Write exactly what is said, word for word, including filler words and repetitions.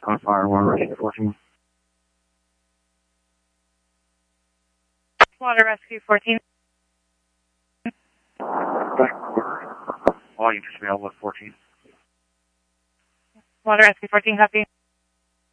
On fire, Water Rescue fourteen. Water Rescue fourteen. Back quarter. Volume to Outlook fourteen. Water Rescue fourteen, copy.